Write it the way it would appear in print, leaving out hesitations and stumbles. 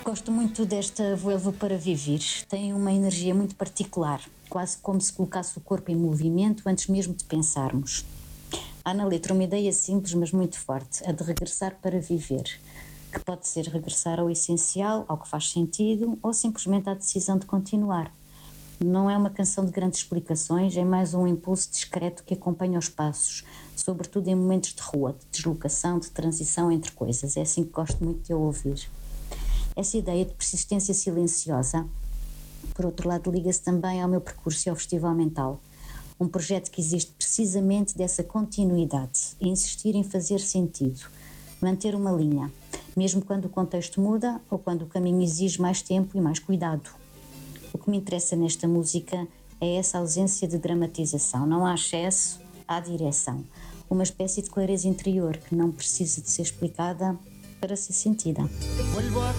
Gosto muito desta Vuelvo para Vivir. Tem uma energia muito particular, quase como se colocasse o corpo em movimento antes mesmo de pensarmos. Há na letra uma ideia simples, mas muito forte, a de regressar para viver, que pode ser regressar ao essencial, ao que faz sentido, ou simplesmente à decisão de continuar. Não é uma canção de grandes explicações, é mais um impulso discreto que acompanha os passos, sobretudo em momentos de rua, de deslocação, de transição entre coisas. É assim que gosto muito de eu ouvir. Essa ideia de persistência silenciosa, por outro lado, liga-se também ao meu percurso e ao Festival Mental. Um projeto que existe precisamente dessa continuidade, insistir em fazer sentido, manter uma linha, mesmo quando o contexto muda ou quando o caminho exige mais tempo e mais cuidado. O que me interessa nesta música é essa ausência de dramatização. Não há excesso, há direção. Uma espécie de clareza interior que não precisa de ser explicada para ser sentida. Vuelvo a